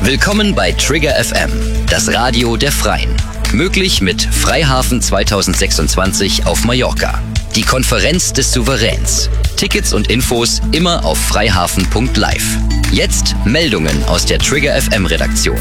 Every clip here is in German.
Willkommen bei Trigger FM, das Radio der Freien. Möglich mit Freihafen 2026 auf Mallorca. Die Konferenz des Souveräns. Tickets und Infos immer auf freihafen.live. Jetzt Meldungen aus der Trigger FM Redaktion.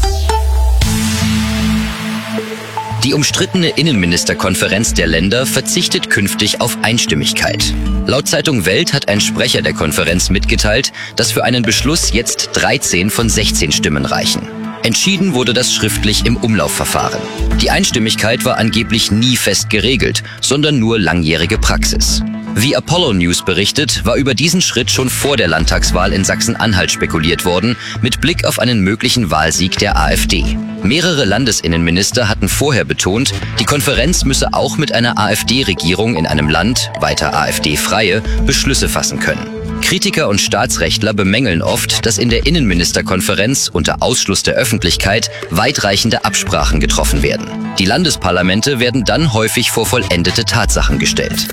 Die umstrittene Innenministerkonferenz der Länder verzichtet künftig auf Einstimmigkeit. Laut Zeitung Welt hat ein Sprecher der Konferenz mitgeteilt, dass für einen Beschluss jetzt 13 von 16 Stimmen reichen. Entschieden wurde das schriftlich im Umlaufverfahren. Die Einstimmigkeit war angeblich nie fest geregelt, sondern nur langjährige Praxis. Wie Apollo News berichtet, war über diesen Schritt schon vor der Landtagswahl in Sachsen-Anhalt spekuliert worden, mit Blick auf einen möglichen Wahlsieg der AfD. Mehrere Landesinnenminister hatten vorher betont, die Konferenz müsse auch mit einer AfD-Regierung in einem Land, weiter AfD-freie, Beschlüsse fassen können. Kritiker und Staatsrechtler bemängeln oft, dass in der Innenministerkonferenz unter Ausschluss der Öffentlichkeit weitreichende Absprachen getroffen werden. Die Landesparlamente werden dann häufig vor vollendete Tatsachen gestellt.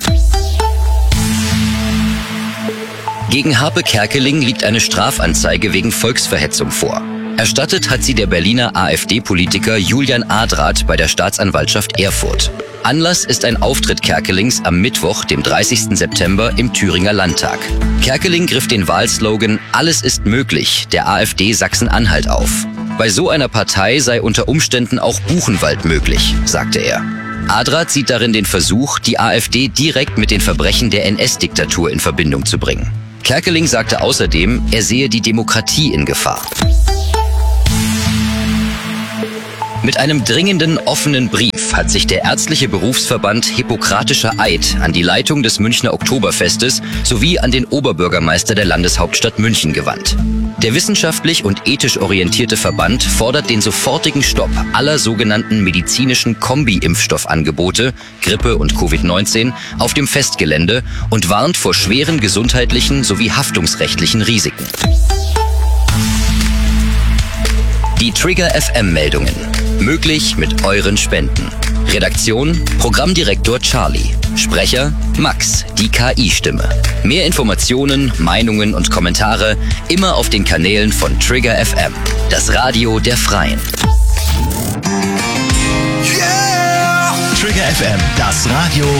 Gegen Harpe Kerkeling liegt eine Strafanzeige wegen Volksverhetzung vor. Erstattet hat sie der Berliner AfD-Politiker Julian Adrat bei der Staatsanwaltschaft Erfurt. Anlass ist ein Auftritt Kerkelings am Mittwoch, dem 30. September im Thüringer Landtag. Kerkeling griff den Wahlslogan "Alles ist möglich" der AfD Sachsen-Anhalt auf. Bei so einer Partei sei unter Umständen auch Buchenwald möglich, sagte er. Adrat sieht darin den Versuch, die AfD direkt mit den Verbrechen der NS-Diktatur in Verbindung zu bringen. Kerkeling sagte außerdem, er sehe die Demokratie in Gefahr. Mit einem dringenden, offenen Brief hat sich der ärztliche Berufsverband Hippokratischer Eid an die Leitung des Münchner Oktoberfestes sowie an den Oberbürgermeister der Landeshauptstadt München gewandt. Der wissenschaftlich und ethisch orientierte Verband fordert den sofortigen Stopp aller sogenannten medizinischen Kombi-Impfstoffangebote, Grippe und Covid-19, auf dem Festgelände und warnt vor schweren gesundheitlichen sowie haftungsrechtlichen Risiken. Die Trigger FM-Meldungen. Möglich mit euren Spenden. Redaktion: Programmdirektor Charlie. Sprecher: Max, die KI-Stimme. Mehr Informationen, Meinungen und Kommentare immer auf den Kanälen von Trigger FM, das Radio der Freien. Yeah! Trigger FM, das Radio